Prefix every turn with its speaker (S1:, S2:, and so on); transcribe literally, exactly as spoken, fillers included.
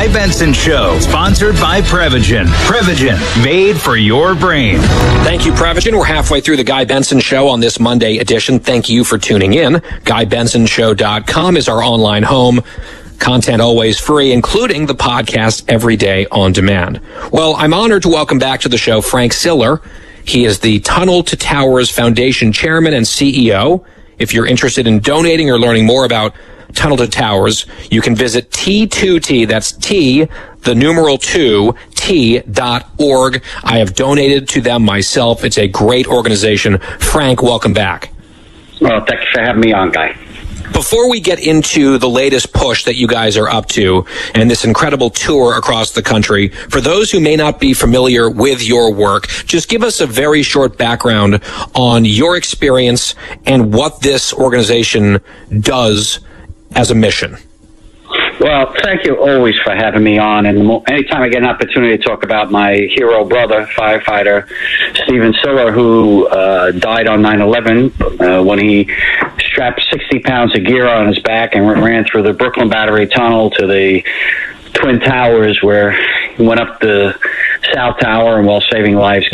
S1: Guy Benson Show, sponsored by Prevagen. Prevagen, made for your brain.
S2: Thank you, Prevagen. We're halfway through the Guy Benson Show on this Monday edition. Thank you for tuning in. guy benson show dot com is our online home. Content always free, including the podcast every day on demand. Well, I'm honored to welcome back to the show Frank Siller. He is the Tunnel to Towers Foundation Chairman and C E O. If you're interested in donating or learning more about Tunnel to Towers, you can visit T two T, that's T, the numeral two, T dot org. I have donated to them myself. It's a great organization. Frank, welcome back.
S3: Well, thank you for having me on, Guy.
S2: Before we get into the latest push that you guys are up to and this incredible tour across the country, for those who may not be familiar with your work, just give us a very short background on your experience and what this organization does as a mission.
S3: Well, thank you always for having me on. And anytime I get an opportunity to talk about my hero brother, firefighter Stephen Siller, who uh, died on nine eleven uh, when he strapped sixty pounds of gear on his back and ran through the Brooklyn Battery Tunnel to the Twin Towers, where he went up the South Tower and while saving lives,